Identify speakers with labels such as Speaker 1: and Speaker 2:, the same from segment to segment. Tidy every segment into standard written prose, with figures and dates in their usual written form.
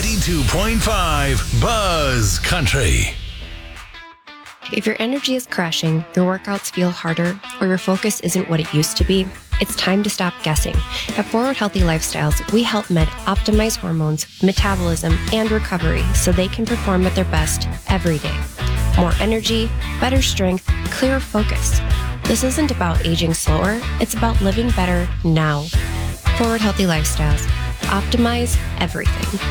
Speaker 1: 92.5 Buzz Country.
Speaker 2: If your energy is crashing, your workouts feel harder, or your focus isn't what it used to be, it's time to stop guessing. At Forward Healthy Lifestyles, we help Med optimize hormones, metabolism, and recovery so they can perform at their best every day. More energy, better strength, clearer focus. This isn't about aging slower, it's about living better now. Forward Healthy Lifestyles. Optimize everything.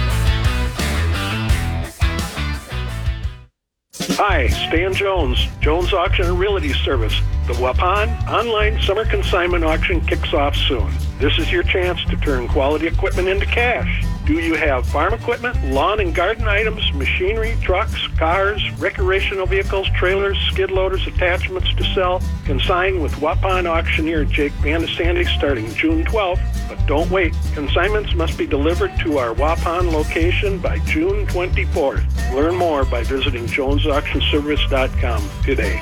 Speaker 3: Hi, Stan Jones, Jones Auction and Realty Service. The Waupun online summer consignment auction kicks off soon. This is your chance to turn quality equipment into cash. Do you have farm equipment, lawn and garden items, machinery, trucks, cars, recreational vehicles, trailers, skid loaders, attachments to sell? Consign with Waupun auctioneer Jake Vandesandy starting June 12th. But don't wait. Consignments must be delivered to our Waupun location by June 24th. Learn more by visiting jonesauctionservice.com today.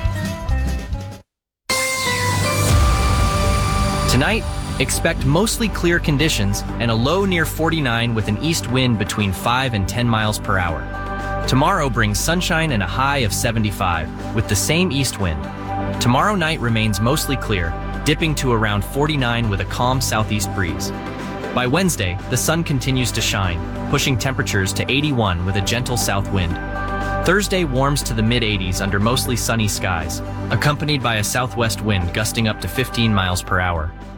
Speaker 4: Tonight, expect mostly clear conditions and a low near 49 with an east wind between 5 and 10 miles per hour. Tomorrow brings sunshine and a high of 75 with the same east wind. Tomorrow night remains mostly clear, dipping to around 49 with a calm southeast breeze. By Wednesday, the sun continues to shine, pushing temperatures to 81 with a gentle south wind. Thursday warms to the mid-80s under mostly sunny skies, accompanied by a southwest wind gusting up to 15 miles per hour.